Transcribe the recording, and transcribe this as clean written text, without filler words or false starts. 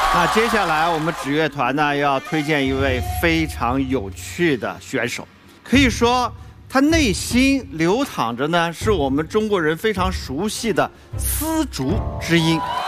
那接下来我们指乐团呢要推荐一位非常有趣的选手，可以说他内心流淌着呢是我们中国人非常熟悉的丝竹之音。